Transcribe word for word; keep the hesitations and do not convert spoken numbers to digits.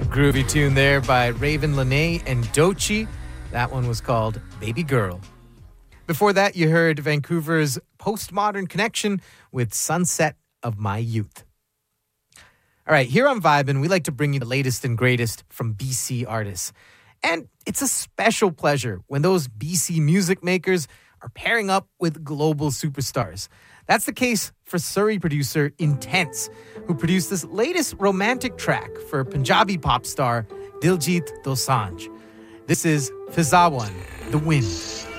Groovy tune there by Raven Lene and Doechii. That one was called Baby Girl. Before that, you heard Vancouver's Postmodern Connection with Sunset of My Youth. All right, here on Vibin', we like to bring you the latest and greatest from B C artists. And it's a special pleasure when those B C music makers are pairing up with global superstars. That's the case for Surrey producer Intense, who produced this latest romantic track for Punjabi pop star Diljit Dosanjh. This is Fizawan, The Wind.